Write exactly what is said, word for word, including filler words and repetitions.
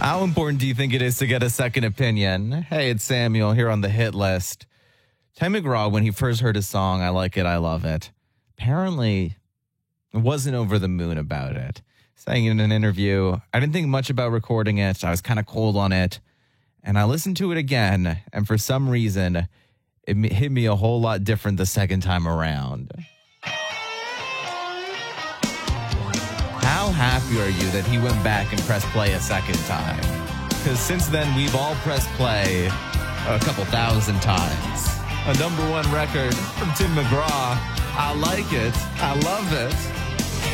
How important do you think it is to get a second opinion? Hey, it's Samuel here on the hit list. Tim McGraw, when he first heard his song, I Like It, I Love It, apparently wasn't over the moon about it. Saying in an interview, I didn't think much about recording it. I was kind of cold on it. And I listened to it again, and for some reason, it hit me a whole lot different the second time around. How happy are you that he went back and pressed play a second time? Because since then, we've all pressed play a couple thousand times. A number one record from Tim McGraw. I like it. I love it.